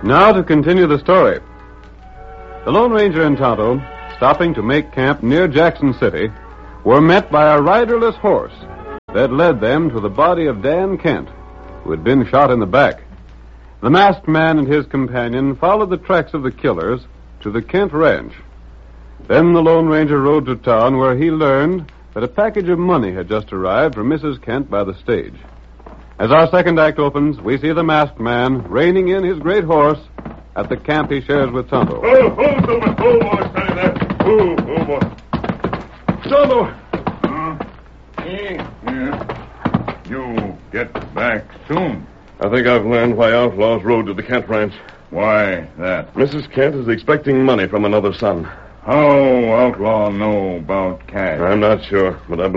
Now to continue the story. The Lone Ranger and Tonto, stopping to make camp near Jackson City, were met by a riderless horse that led them to the body of Dan Kent, who had been shot in the back. The masked man and his companion followed the tracks of the killers to the Kent ranch. Then the Lone Ranger rode to town, where he learned that a package of money had just arrived from Mrs. Kent by the stage. As our second act opens, we see the masked man reining in his great horse at the camp he shares with Tonto. Oh, Silver. Oh, boy, steady there. Oh, boy. Tonto! Yeah. You get back soon. I think I've learned why outlaws rode to the Kent ranch. Why that? Mrs. Kent is expecting money from another son. How outlaw know about cash? I'm not sure, but I